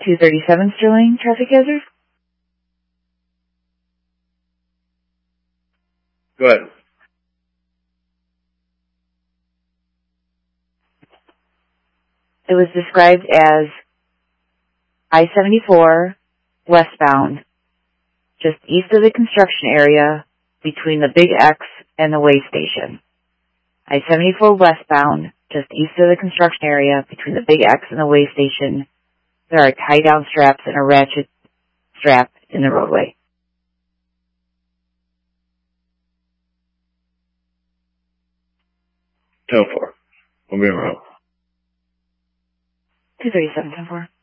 237 Sterling, traffic hazard. Go ahead. It was described as I-74 westbound, just east of the construction area between the Big X and the way station. I-74 westbound, just east of the construction area between the Big X and the way station. There are tie-down straps and a ratchet strap in the roadway. 10-4. We'll be around. 237, 10-4.